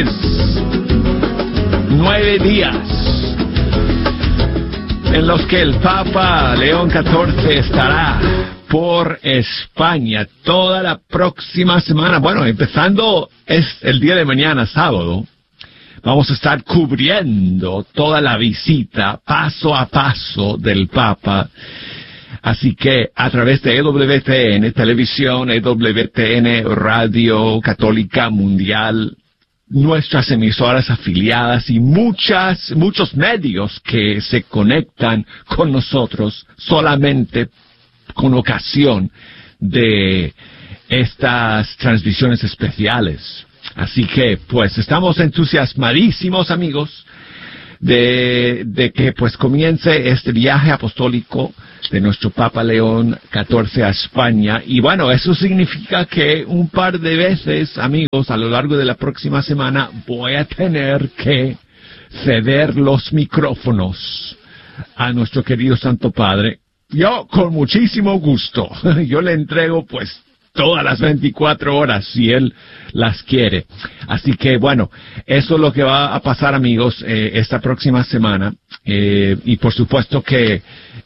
meses, 9 días en los que el Papa León XIV estará por España toda la próxima semana. Bueno, empezando el día de mañana, sábado, vamos a estar cubriendo toda la visita paso a paso del Papa. Así que a través de EWTN Televisión, EWTN Radio Católica Mundial, nuestras emisoras afiliadas y muchos medios que se conectan con nosotros solamente con ocasión de estas transmisiones especiales. Así que, pues, estamos entusiasmadísimos, amigos, de que, pues, comience este viaje apostólico de nuestro Papa León XIV a España. Y bueno, eso significa que un par de veces, amigos, a lo largo de la próxima semana voy a tener que ceder los micrófonos a nuestro querido Santo Padre. Yo, con muchísimo gusto, yo le entrego, pues, todas las 24 horas, si él las quiere. Así que, bueno, eso es lo que va a pasar, amigos, esta próxima semana. Y por supuesto que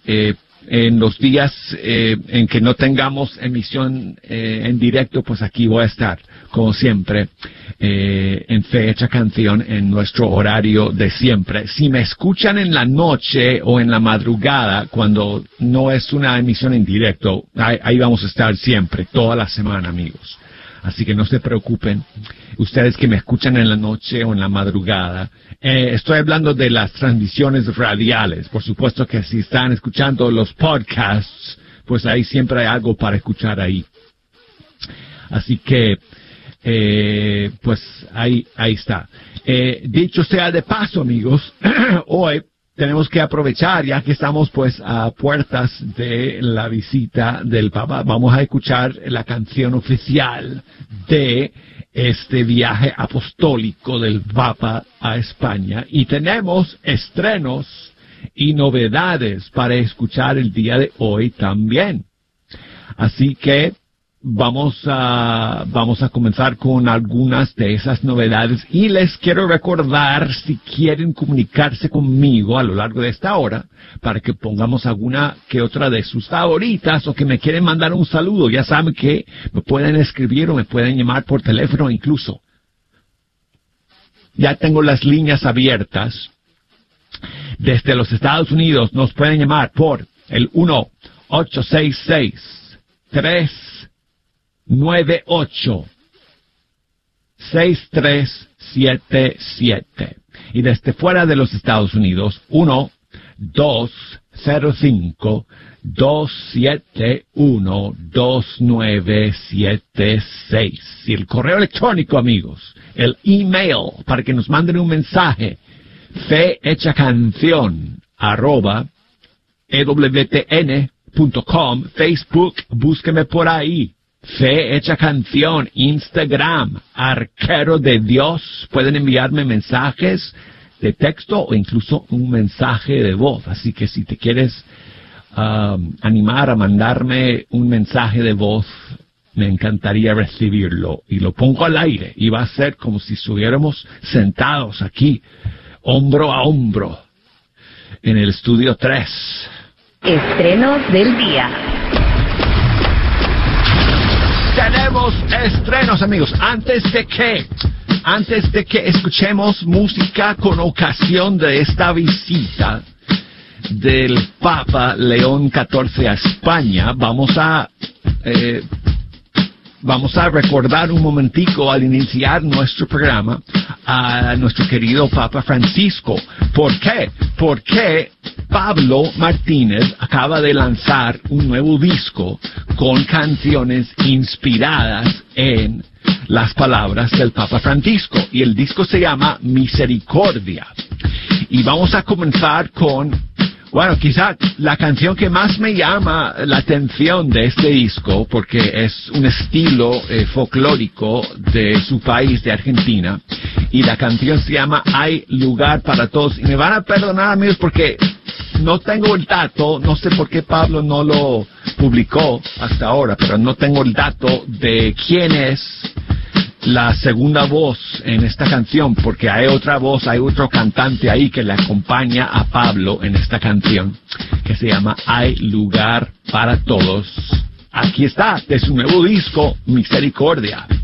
en los días en que no tengamos emisión en directo, pues aquí voy a estar, como siempre, en Fe Hecha Canción, en nuestro horario de siempre. Si me escuchan en la noche o en la madrugada, cuando no es una emisión en directo, ahí vamos a estar siempre, toda la semana, amigos. Así que no se preocupen, ustedes que me escuchan en la noche o en la madrugada. Estoy hablando de las transmisiones radiales. Por supuesto que si están escuchando los podcasts, pues ahí siempre hay algo para escuchar ahí. Así que, pues ahí está. Dicho sea de paso, amigos, hoy tenemos que aprovechar, ya que estamos pues a puertas de la visita del Papa. Vamos a escuchar la canción oficial de este viaje apostólico del Papa a España. Y tenemos estrenos y novedades para escuchar el día de hoy también. Así que vamos a comenzar con algunas de esas novedades y les quiero recordar, si quieren comunicarse conmigo a lo largo de esta hora, para que pongamos alguna que otra de sus favoritas o que me quieren mandar un saludo, ya saben que me pueden escribir o me pueden llamar por teléfono incluso. Ya tengo las líneas abiertas. Desde los Estados Unidos nos pueden llamar por el 1-866-398-6377. Y desde fuera de los Estados Unidos, 1-205-271-2976. Y el correo electrónico, amigos, el email, para que nos manden un mensaje, fehechacancion@ewtn.com, Facebook, búsqueme por ahí. Fe Hecha Canción, Instagram, Arquero de Dios. Pueden enviarme mensajes de texto o incluso un mensaje de voz. Así que si te quieres animar a mandarme un mensaje de voz, me encantaría recibirlo. Y lo pongo al aire y va a ser como si estuviéramos sentados aquí, hombro a hombro, en el estudio 3. Estrenos del día. Tenemos estrenos, amigos. Antes de que escuchemos música con ocasión de esta visita del Papa León XIV a España, vamos a recordar un momentico al iniciar nuestro programa a nuestro querido Papa Francisco. ¿Por qué? Porque Pablo Martínez acaba de lanzar un nuevo disco con canciones inspiradas en las palabras del Papa Francisco. Y el disco se llama Misericordia. Y vamos a comenzar con, bueno, quizá la canción que más me llama la atención de este disco, porque es un estilo folclórico de su país, de Argentina, y la canción se llama Hay lugar para todos. Y me van a perdonar, amigos, porque no tengo el dato, no sé por qué Pablo no lo publicó hasta ahora, pero no tengo el dato de quién es la segunda voz en esta canción, porque hay otra voz, hay otro cantante ahí que le acompaña a Pablo en esta canción, que se llama Hay Lugar para Todos. Aquí está, de su nuevo disco, Misericordia.